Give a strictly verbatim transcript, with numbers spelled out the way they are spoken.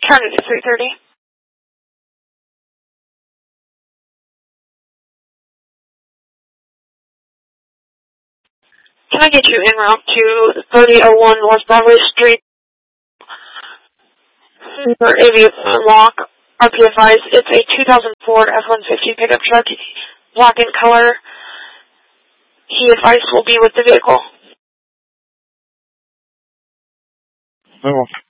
County to three thirty. Can I get you en route to thirty oh one North Broadway Street? For Aviation Lock, R P F Is. It's a two thousand Ford F one fifty pickup truck, black in color. He advised will be with the vehicle. Oh.